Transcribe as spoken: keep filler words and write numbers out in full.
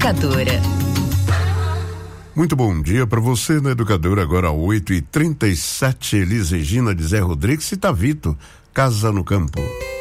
Educadora. Muito bom dia para você na Educadora, agora oito e trinta e sete, Elis Regina de Zé Rodrigues e Tavito, Casa no Campo.